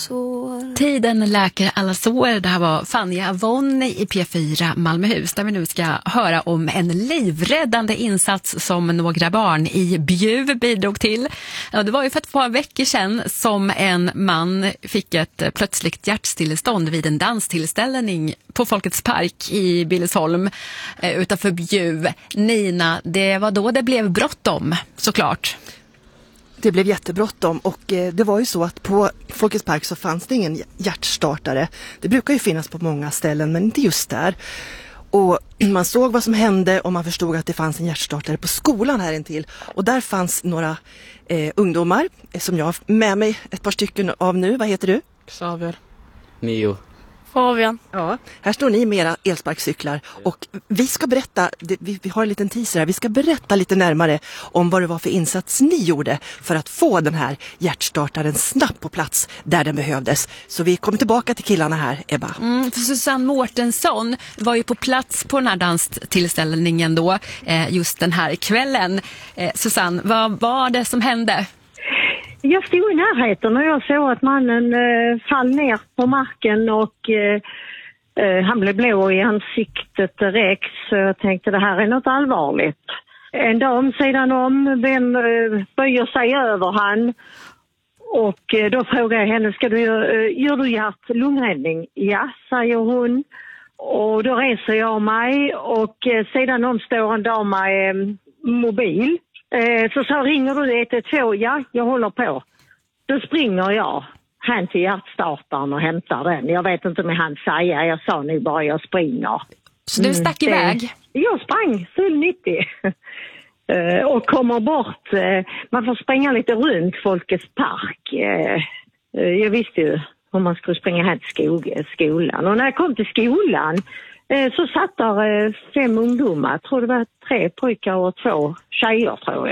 Tiden läker alla sår. Det här var Fanny Avon i P4 Malmöhus, där vi nu ska höra om en livräddande insats som några barn i Bjuv bidrog till. Ja, det var ju för ett par veckor sedan som en man fick ett plötsligt hjärtstillestånd vid en danstillställning på Folkets park i Billesholm utanför Bjuv. Nina, det var då det blev bråttom, såklart. Det blev jättebråttom och det var ju så att på Folkets park så fanns det ingen hjärtstartare. Det brukar ju finnas på många ställen men inte just där. Och man såg vad som hände och man förstod att det fanns en hjärtstartare på skolan här intill. Och där fanns några ungdomar som jag har med mig ett par stycken av nu. Vad heter du? Xavier. Mio. Fabian. Ja, här står ni med era elsparkcyklar och vi ska berätta, vi har en liten teaser här, vi ska berätta lite närmare om vad det var för insats ni gjorde för att få den här hjärtstartaren snabbt på plats där den behövdes. Så vi kommer tillbaka till killarna här, Ebba. För Susanne Mårtensson var ju på plats på den här danstillställningen då, just den här kvällen. Susanne, vad var det som hände? Jag stod i närheten och jag såg att mannen fall ner på marken och han blev blå i ansiktet direkt, så jag tänkte det här är något allvarligt. En dam sedan om böjer sig över han och då frågar jag henne, gör du hjärt-lungräddning? Ja, säger hon. Och då reser jag mig och sedan om står en dam med mobil. Så ringer du 112, ja, jag håller på. Då springer jag hem till hjärtstartaren och hämtar den. Jag vet inte om jag hann säga, jag sa nu bara jag springer. Så du stack iväg? Jag sprang full 90 och kommer bort. Man får springa lite runt Folkets park. Jag visste ju hur man skulle springa här till skolan. Och när jag kom till skolan så satt där 5 ungdomar. Jag tror det var 3 pojkar och 2 tjejer, tror jag.